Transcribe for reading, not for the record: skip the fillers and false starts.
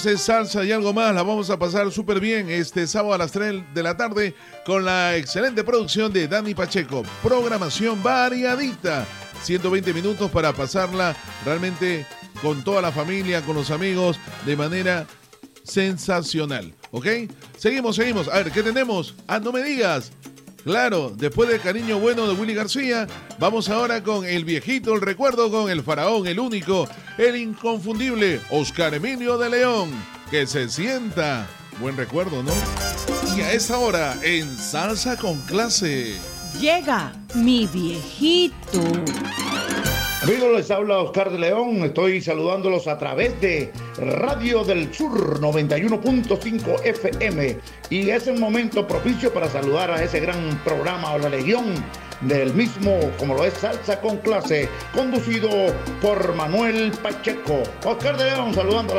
Salsa y algo más, la vamos a pasar súper bien este sábado a las 3 de la tarde con la excelente producción de Dani Pacheco. Programación variadita, 120 minutos para pasarla realmente con toda la familia, con los amigos, de manera sensacional, ¿ok? Seguimos. A ver, ¿qué tenemos? No me digas. Claro, después del Cariño Bueno de Willy García, vamos ahora con el viejito, el recuerdo, con el faraón, el único, el inconfundible Oscar Emilio de León. Que se sienta. Buen recuerdo, ¿no? Y a esa hora, en Salsa con Clase, llega mi viejito. Amigos, les habla Oscar de León. Estoy saludándolos a través de Radio del Sur 91.5 FM. Y es el momento propicio para saludar a ese gran programa o la legión del mismo, como lo es Salsa con Clase, conducido por Manuel Pacheco. Oscar de León saludando a